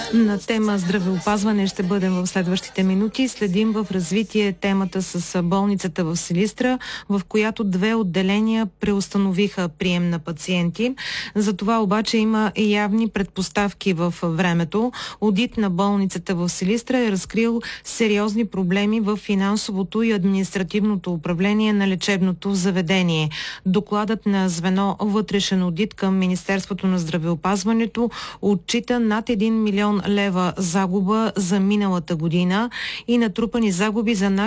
На тема здравеопазване ще бъдем в следващите минути. Следим в развитие темата с болницата в Силистра, в която 2 отделения преустановиха прием на пациенти. За това обаче има явни предпоставки в времето. Одит на болницата в Силистра е разкрил сериозни проблеми в финансовото и административното управление на лечебното заведение. Докладът на звено вътрешен одит към Министерството на здравеопазването отчита над 1 милион лева загуба за миналата година и натрупани загуби за над